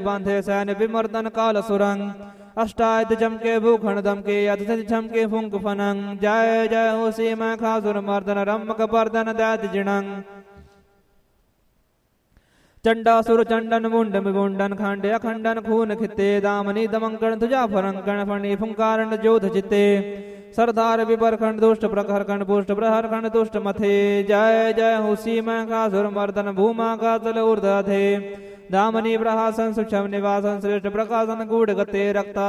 बांधे सैन्य विमर्दन काल सुरंग अष्टायत चमके भूखंड दमके अथ चमके फुंक फनंग जय जय हो सीमा खासुर मर्दन रमक पर्दन दैत जिणंग चंडासुर चंडन मुंड विमुंडन खंड अखंडन खून खिते दामनी दमंकण तुजा फरंकण फणी फुंकारन जोध चित्ते सरदार विपर खंड दुष्ट प्रखर खंड पुष्ट प्रहर खंड दुष्ट मथे जय जय हो सीमा खासुर मर्दन भूमा का तल ऊर्ध थे दामनी प्रहासन सुक्षम निवासन श्रेष्ठ प्रकाशन गूढ़ गते रक्ता